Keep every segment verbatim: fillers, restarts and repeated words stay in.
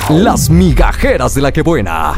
Las migajeras de la que buena.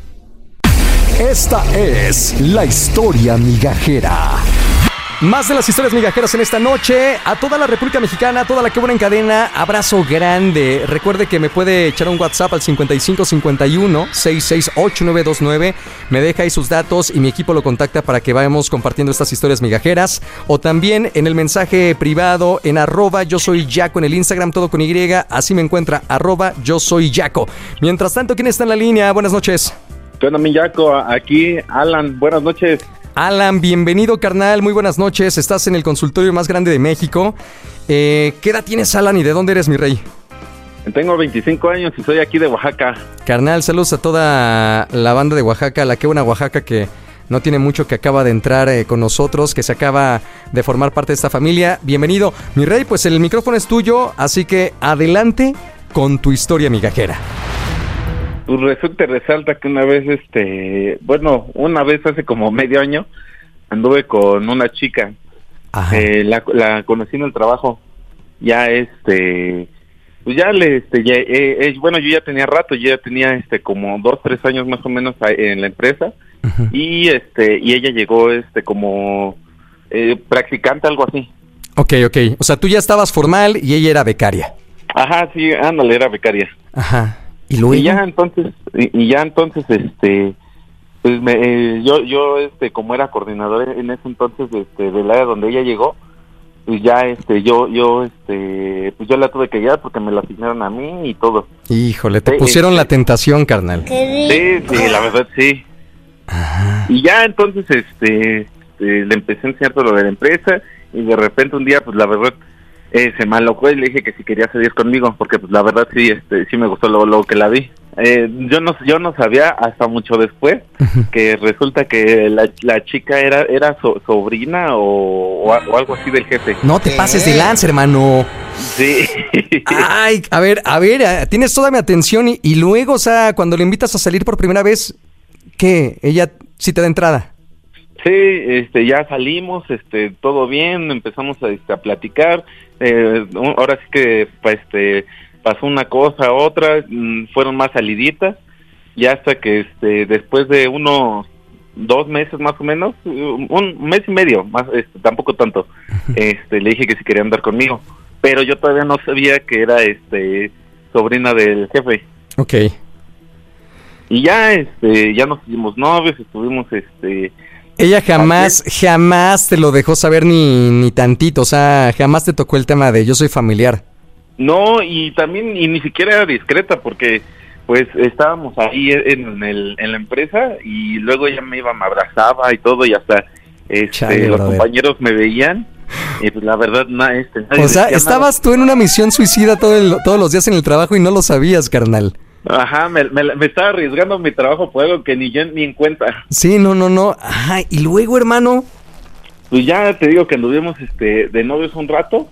Esta es la historia migajera. Más de las historias migajeras en esta noche. A toda la República Mexicana, a toda la que buena en cadena, abrazo grande. Recuerde que me puede echar un WhatsApp al cincuenta y cinco cincuenta y uno sesenta y seis ochenta y nueve veintinueve. Me deja ahí sus datos y mi equipo lo contacta para que vayamos compartiendo estas historias migajeras. O también en el mensaje privado en arroba yo soy Yaco en el Instagram, todo con Y. Así me encuentra, arroba yo soy Yaco. Mientras tanto, ¿quién está en la línea? Buenas noches. ¿Qué onda, mi Yaco? Aquí, Alan. Buenas noches. Alan, bienvenido, carnal. Muy buenas noches. Estás en el consultorio más grande de México. Eh, ¿Qué edad tienes, Alan, y de dónde eres, mi rey? Tengo veinticinco años y soy aquí de Oaxaca. Carnal, saludos a toda la banda de Oaxaca, la que buena Oaxaca, que no tiene mucho, que acaba de entrar eh, con nosotros, que se acaba de formar parte de esta familia. Bienvenido, mi rey. Pues el micrófono es tuyo, así que adelante con tu historia migajera. Pues resulta y resalta que una vez, este, bueno, una vez hace como medio año, anduve con una chica. Ajá. Eh, la, la conocí en el trabajo. Ya, este, pues ya le, este, ya, eh, eh, bueno, yo ya tenía rato, yo ya tenía, este, como dos, tres años más o menos en la empresa. Ajá. Y, este, y ella llegó, este, como eh, practicante, algo así. Ok, ok. O sea, tú ya estabas formal y ella era becaria. Ajá, sí, ándale, era becaria. Ajá. ¿Y luego? Y ya entonces, y, y ya entonces, este, pues me, eh, yo, yo, este, como era coordinador en ese entonces, este, del área donde ella llegó, pues ya, este, yo, yo, este, pues yo la tuve que guiar porque me la asignaron a mí y todo. Híjole, te sí, pusieron este, la tentación, carnal. Sí, sí, la verdad, sí. Ajá. Y ya entonces, este, este, le empecé a enseñar todo lo de la empresa y de repente un día, pues la verdad, Eh, se me alocó y le dije que si quería salir conmigo porque pues la verdad sí este sí me gustó luego, luego que la vi. Eh, yo no yo no sabía hasta mucho después uh-huh. que resulta que la, la chica era era so, sobrina o, o, o algo así del jefe. No te pases de lanza, hermano. Sí. Ay, a ver, a ver, tienes toda mi atención y, y luego, o sea, cuando le invitas a salir por primera vez, ¿qué? ¿Ella sí te da entrada? Sí, este, ya salimos, este, todo bien, empezamos a, este, a platicar, eh, ahora sí que, pues, este, pasó una cosa, otra, mmm, fueron más saliditas, y hasta que, este, después de unos dos meses más o menos, un mes y medio, más, este, tampoco tanto, este, le dije que si quería andar conmigo, pero yo todavía no sabía que era, este, sobrina del jefe. Okay. Y ya, este, ya nos hicimos novios, estuvimos, este... Ella jamás, jamás te lo dejó saber ni, ni tantito, o sea, jamás te tocó el tema de yo soy familiar. No, y también, y ni siquiera era discreta, porque pues estábamos ahí en, el, en la empresa, y luego ella me iba, me abrazaba y todo, y hasta este, Chale, los brother. compañeros me veían, y pues la verdad, na, este, nadie o sea, estabas nada. Tú en una misión suicida todo el, todos los días en el trabajo y no lo sabías, carnal. Ajá, me, me, me estaba arriesgando mi trabajo por algo que ni yo ni en cuenta. Sí, no, no, no. Ajá, y luego, hermano. Pues ya te digo que anduvimos este, de novios un rato.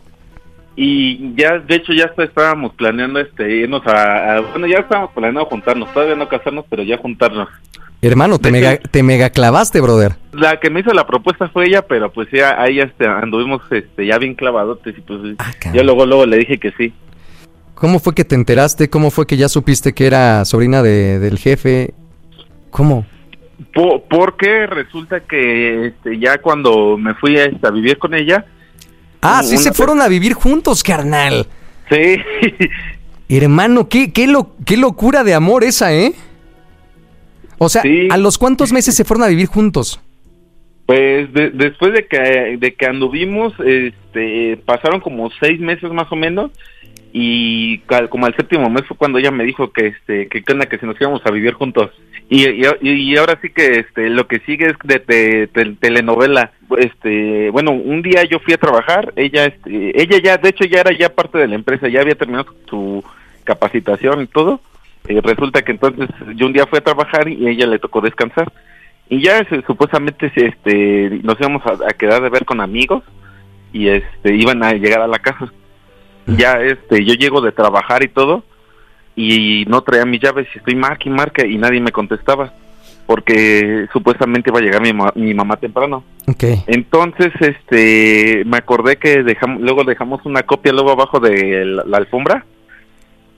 Y ya, de hecho, ya hasta estábamos planeando este, irnos a, a... Bueno, ya estábamos planeando juntarnos. Todavía no casarnos, pero ya juntarnos. Hermano, te mega, te mega clavaste, brother. La que me hizo la propuesta fue ella, pero pues ya ahí este, anduvimos este, ya bien clavadotes. Y pues ah, yo luego, luego le dije que sí. ¿Cómo fue que te enteraste? ¿Cómo fue que ya supiste que era sobrina de, del jefe? ¿Cómo? Por, porque resulta que este, ya cuando me fui a, este, a vivir con ella... Ah, sí se fueron a vivir juntos, carnal. Sí. Hermano, qué, qué, lo, qué locura de amor esa, ¿eh? O sea, sí. ¿A los cuántos meses se fueron a vivir juntos? Pues de, después de que, de que anduvimos, este, pasaron como seis meses más o menos... Y como al séptimo mes fue cuando ella me dijo que este que que, que si nos íbamos a vivir juntos y, y, y ahora sí que este lo que sigue es de, de, de telenovela. Este bueno, un día yo fui a trabajar, ella este ella ya de hecho ya era ya parte de la empresa, ya había terminado su capacitación y todo. Eh, resulta que entonces yo un día fui a trabajar y a ella le tocó descansar y ya se, supuestamente este nos íbamos a, a quedar de ver con amigos y este iban a llegar a la casa. Ya este yo llego de trabajar y todo y no traía mis llaves y estoy marca y marca y nadie me contestaba porque supuestamente iba a llegar mi, ma- mi mamá temprano. Okay. Entonces este me acordé que dejamos luego dejamos una copia luego abajo de la, la alfombra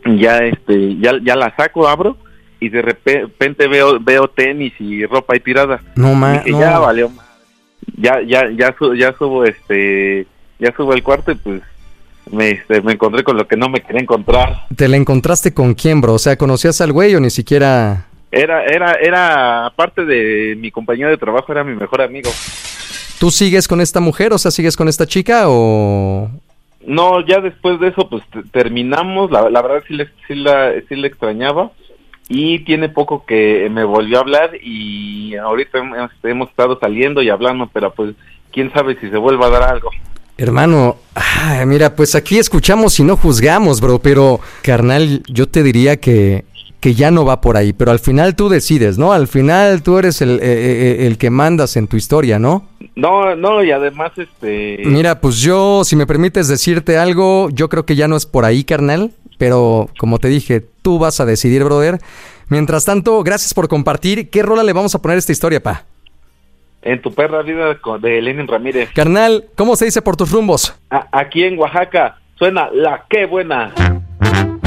ya este ya ya la saco, abro y de repente veo veo tenis y ropa ahí tirada. No más, no. Ya valió. Ya ya ya su, ya subo este ya subo el cuarto y pues me este, me encontré con lo que no me quería encontrar. ¿Te la encontraste con quién, bro? O sea, ¿conocías al güey o ni siquiera? Era era era aparte de mi compañero de trabajo, era mi mejor amigo. ¿Tú sigues con esta mujer? O sea, ¿sigues con esta chica o...? No, ya después de eso, pues t- terminamos. La, la verdad sí le, sí, la, sí le extrañaba. Y tiene poco que me volvió a hablar y ahorita hemos, hemos estado saliendo y hablando, pero pues quién sabe si se vuelva a dar algo. Hermano, ay, mira, pues aquí escuchamos y no juzgamos, bro, pero carnal, yo te diría que... que ya no va por ahí, pero al final tú decides, ¿no? Al final tú eres el, el, el que mandas en tu historia, ¿no? No, no, y además, este... Mira, pues yo, si me permites decirte algo, yo creo que ya no es por ahí, carnal, pero como te dije, tú vas a decidir, brother. Mientras tanto, gracias por compartir. ¿Qué rola le vamos a poner a esta historia, pa? En tu perra vida de Lenin Ramírez. Carnal, ¿cómo se dice por tus rumbos? A- aquí en Oaxaca suena La Qué Buena.